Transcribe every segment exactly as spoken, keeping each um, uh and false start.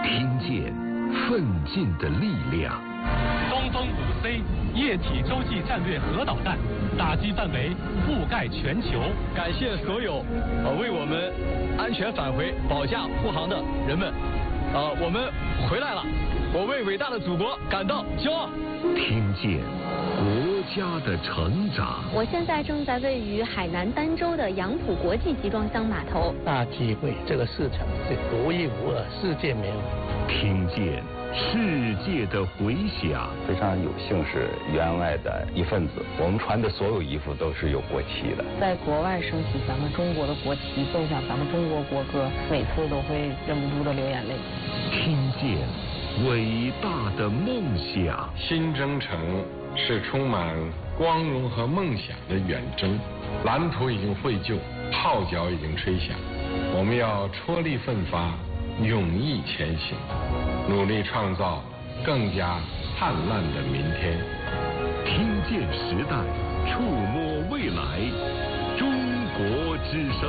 听见奋进的力量。 东风五 C 液体洲际战略核导弹，打击范围覆盖全球。 感谢所有呃为我们安全返回、保驾护航的人们。呃，我们回来了，我为伟大的祖国感到骄傲。 听见国家的成长。 我现在正在位于海南儋州的杨浦国际集装箱码头， 大体会这个市场是独一无二，世界没有。 听见世界的回响。 非常有幸是员外的一份子，我们穿的所有衣服都是有国旗的。 在国外升起咱们中国的国旗，奏响咱们中国国歌，每次都会忍不住的流眼泪。 听见伟大的梦想。 新征程是充满光荣和梦想的远征，蓝图已经绘就，号角已经吹响，我们要踔厉奋发，勇毅前行，努力创造更加灿烂的明天。 听见时代，触摸未来，中国之声。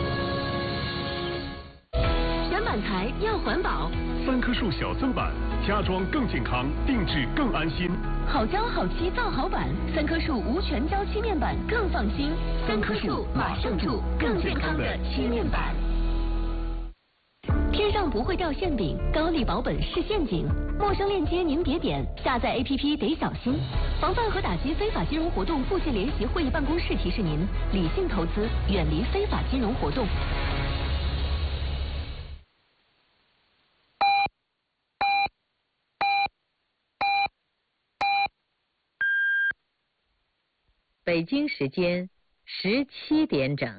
全板材要环保， 三棵树小增版，家装更健康，定制更安心。 好胶好漆造好板，三棵树无全胶漆面板更放心。三棵树马上住更健康的漆面板。天上不会掉馅饼，高丽保本是陷阱。陌生链接您别点，下载 A P P 得小心。防范和打击非法金融活动部县联席会议办公室提示您：理性投资，远离非法金融活动。 北京时间十七点整。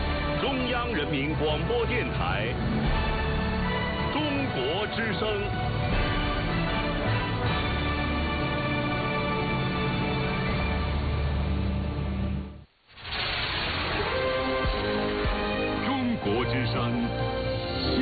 中央人民广播电台，中国之声。